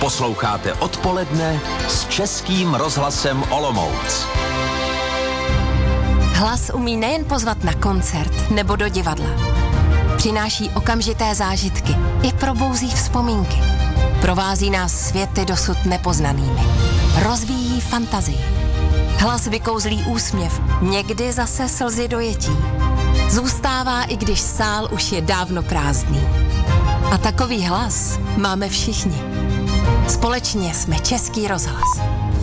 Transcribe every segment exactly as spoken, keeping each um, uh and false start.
Posloucháte Odpoledne s Českým rozhlasem Olomouc. Hlas umí nejen pozvat na koncert nebo do divadla. Přináší okamžité zážitky i probouzí vzpomínky. Provází nás světy dosud nepoznanými. Rozvíjí fantazii. Hlas vykouzlí úsměv, někdy zase slzy dojetí. Zůstává, i když sál už je dávno prázdný. A takový hlas máme všichni. Společně jsme Český rozhlas.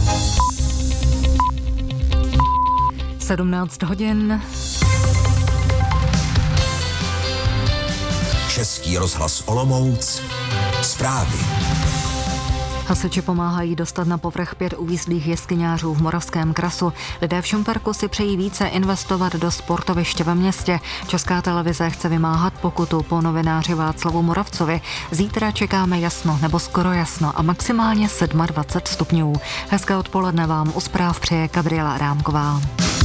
sedmnáct hodin. Český rozhlas Olomouc. Zprávy. Hasiči pomáhají dostat na povrch pět uvízlých jeskyňářů v Moravském krasu. Lidé v Šumperku si přejí více investovat do sportoviště ve městě. Česká televize chce vymáhat pokutu po novináři Václavu Moravcovi. Zítra čekáme jasno nebo skoro jasno a maximálně dvacet sedm stupňů. Hezké odpoledne vám u zpráv přeje Gabriela Adámková.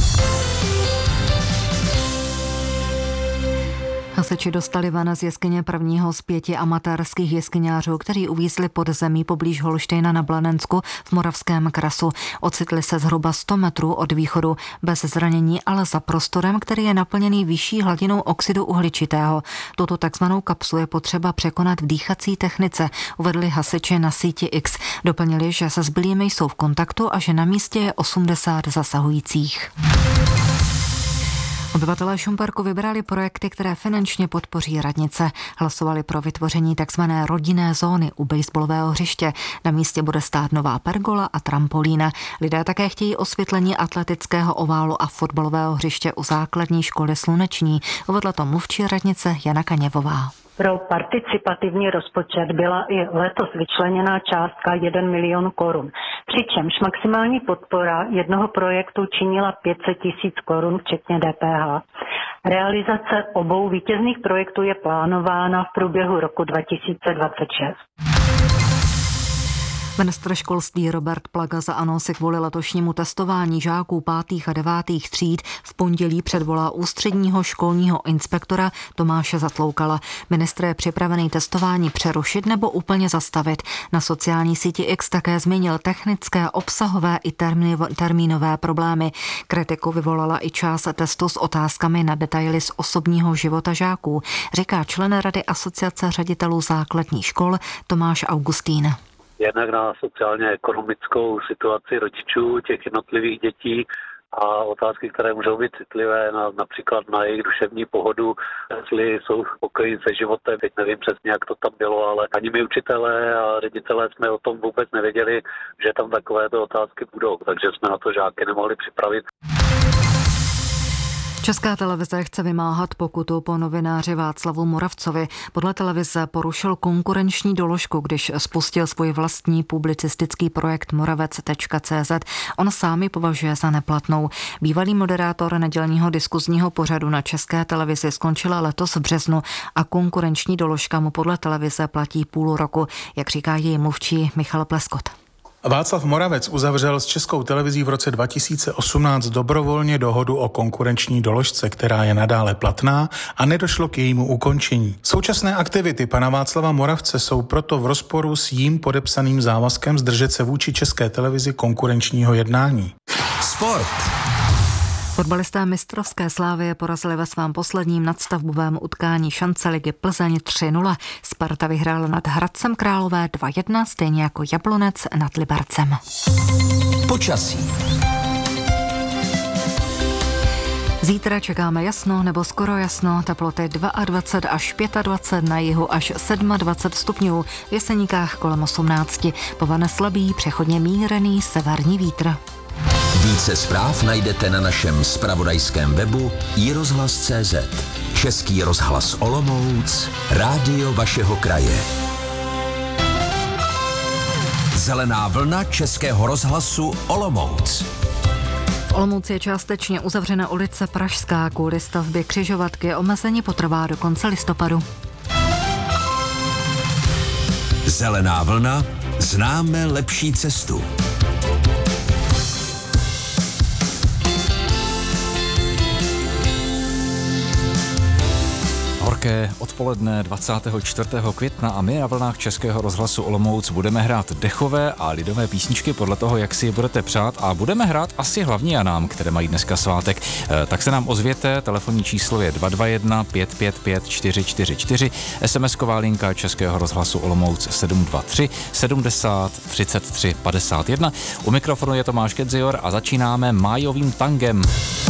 Hasiči dostali ven z jeskyně prvního z pěti amatérských jeskyňářů, kteří uvízli pod zemí poblíž Holštejna na Blanensku v Moravském krasu. Ocitli se zhruba sto metrů od východu, bez zranění, ale za prostorem, který je naplněný vyšší hladinou oxidu uhličitého. Tuto takzvanou kapsu je potřeba překonat v dýchací technice, uvedli hasiči na síti X. Doplnili, že se zbylými jsou v kontaktu a že na místě je osmdesát zasahujících. Obyvatelé Šumperku vybrali projekty, které finančně podpoří radnice. Hlasovali pro vytvoření tzv. Rodinné zóny u baseballového hřiště. Na místě bude stát nová pergola a trampolína. Lidé také chtějí osvětlení atletického oválu a fotbalového hřiště u základní školy Sluneční. Uvedla to mluvčí radnice Jana Kaněvová. Pro participativní rozpočet byla i letos vyčleněná částka jeden milion korun. Přičemž maximální podpora jednoho projektu činila pět set tisíc korun, včetně D P H. Realizace obou vítězných projektů je plánována v průběhu roku dva tisíce dvacet šest. Ministr školství Robert Plaga za ANO si kvůli letošnímu testování žáků pátých a devátých tříd v pondělí předvolá ústředního školního inspektora Tomáše Zatloukala. Ministr je připravený testování přerušit nebo úplně zastavit. Na sociální síti X také zmínil technické, obsahové i termínové problémy. Kritiku vyvolala i část testu s otázkami na detaily z osobního života žáků, říká člen Rady Asociace ředitelů základních škol Tomáš Augustín. Jednak na sociálně-ekonomickou situaci rodičů těch jednotlivých dětí a otázky, které můžou být citlivé, na, například na jejich duševní pohodu, jestli jsou spokojení se životem. Teď nevím přesně, jak to tam bylo, ale ani my učitelé a ředitelé jsme o tom vůbec nevěděli, že tam takovéto otázky budou, takže jsme na to žáky nemohli připravit. Česká televize chce vymáhat pokutu po novináři Václavu Moravcovi. Podle televize porušil konkurenční doložku, když spustil svůj vlastní publicistický projekt moravec tečka cé zet. On sám ji považuje za neplatnou. Bývalý moderátor nedělního diskuzního pořadu na České televizi skončila letos v březnu a konkurenční doložka mu podle televize platí půl roku, jak říká její mluvčí Michal Pleskot. Václav Moravec uzavřel s Českou televizí v roce dva tisíce osmnáct dobrovolně dohodu o konkurenční doložce, která je nadále platná a nedošlo k jejímu ukončení. Současné aktivity pana Václava Moravce jsou proto v rozporu s jím podepsaným závazkem zdržet se vůči České televizi konkurenčního jednání. Sport. Fotbalisté mistrovské Slávie porazili ve svém posledním nadstavbovém utkání šance ligy Plzeň tři nula. Sparta vyhrála nad Hradcem Králové dva jedna, stejně jako Jablonec nad Libercem. Počasí. Zítra čekáme jasno nebo skoro jasno, teploty dvacet dva až dvacet pět, na jihu až dvacet sedm stupňů, v Jeseníkách kolem osmnáct. Povane slabý, přechodně mírný severní vítr. Více zpráv najdete na našem zpravodajském webu i rozhlas tečka cé zet. Český rozhlas Olomouc, rádio vašeho kraje. Zelená vlna Českého rozhlasu Olomouc. V Olomouci je částečně uzavřena ulice Pražská kvůli stavbě křižovatky. Omezení potrvá do konce listopadu. Zelená vlna, známe lepší cestu. Horké odpoledne dvacátého čtvrtého května a my na vlnách Českého rozhlasu Olomouc budeme hrát dechové a lidové písničky podle toho, jak si je budete přát, a budeme hrát asi hlavně Janám, které mají dneska svátek. E, tak se nám ozvěte, telefonní číslo je dva dva jedna pět pět pět čtyři čtyři čtyři, SMSková linka Českého rozhlasu Olomouc sedm dva tři sedmdesát třicet tři padesát jedna. U mikrofonu je Tomáš Kedzior a začínáme májovým tangem.